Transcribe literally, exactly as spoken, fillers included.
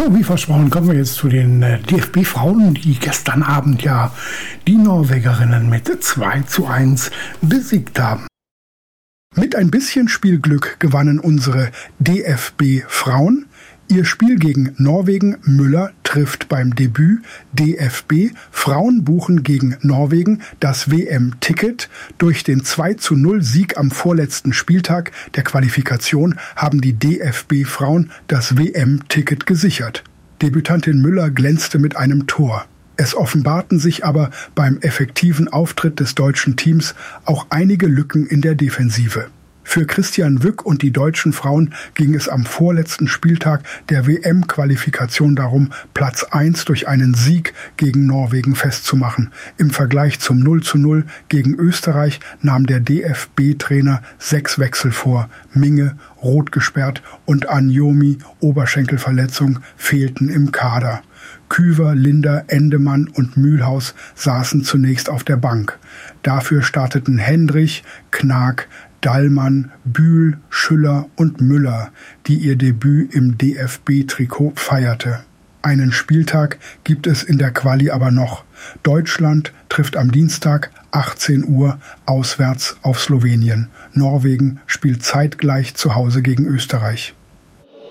So, wie versprochen, kommen wir jetzt zu den äh, D F B-Frauen, die gestern Abend ja die Norwegerinnen mit zwei zu eins besiegt haben. Mit ein bisschen Spielglück gewannen unsere D F B-Frauen. Ihr Spiel gegen Norwegen, Müller trifft beim Debüt. D F B, Frauen buchen gegen Norwegen das W M-Ticket. Durch den zwei zu null Sieg am vorletzten Spieltag der Qualifikation haben die D F B-Frauen das W M-Ticket gesichert. Debütantin Müller glänzte mit einem Tor. Es offenbarten sich aber beim effektiven Auftritt des deutschen Teams auch einige Lücken in der Defensive. Für Christian Wück und die deutschen Frauen ging es am vorletzten Spieltag der W M-Qualifikation darum, Platz eins durch einen Sieg gegen Norwegen festzumachen. Im Vergleich zum null zu null gegen Österreich nahm der D F B-Trainer sechs Wechsel vor. Minge, rot gesperrt, und Anjomi, Oberschenkelverletzung, fehlten im Kader. Küver, Linder, Endemann und Mühlhaus saßen zunächst auf der Bank. Dafür starteten Hendrich, Knag, Dallmann, Bühl, Schüller und Müller, die ihr Debüt im D F B-Trikot feierte. Einen Spieltag gibt es in der Quali aber noch. Deutschland trifft am Dienstag achtzehn Uhr auswärts auf Slowenien. Norwegen spielt zeitgleich zu Hause gegen Österreich.